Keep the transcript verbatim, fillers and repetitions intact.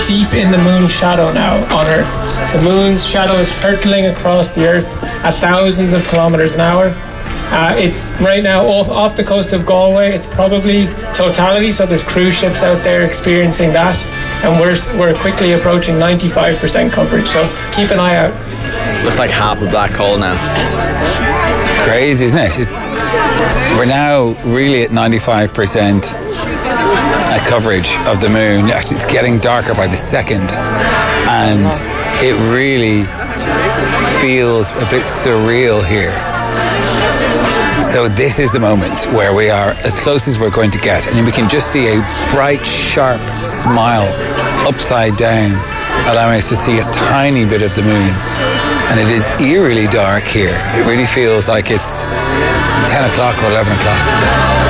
deep in the moon's shadow now on Earth. The moon's shadow is hurtling across the Earth at thousands of kilometers an hour. Uh, it's right now off, off the coast of Galway. It's probably totality, so there's cruise ships out there experiencing that, and we're we're quickly approaching ninety-five percent coverage. So keep an eye out. Looks like half a black hole now. It's crazy, isn't it? it we're now really at ninety-five percent coverage of the moon. Actually, it's getting darker by the second, and it really feels a bit surreal here. So this is the moment where we are as close as we're going to get, and we can just see a bright, sharp smile upside down, allowing us to see a tiny bit of the moon. And it is eerily dark here. It really feels like it's ten o'clock or eleven o'clock.